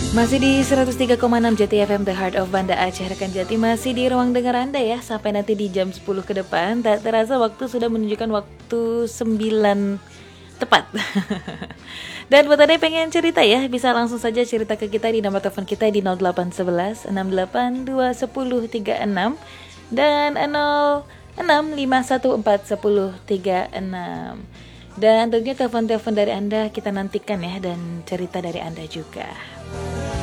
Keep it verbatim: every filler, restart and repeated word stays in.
Masih di seratus tiga koma enam Jati F M, The Heart of Banda Aceh, rekan Jati. Masih di ruang dengar Anda ya, sampai nanti di jam sepuluh ke depan. Tak terasa waktu sudah menunjukkan waktu sembilan tepat. Dan buat Anda yang pengen cerita ya, bisa langsung saja cerita ke kita di nomor telepon kita di nol delapan satu satu enam delapan dua satu nol tiga enam dan nol enam lima satu empat satu nol tiga enam. Dan tentunya telepon-telepon dari Anda kita nantikan ya, dan cerita dari Anda juga.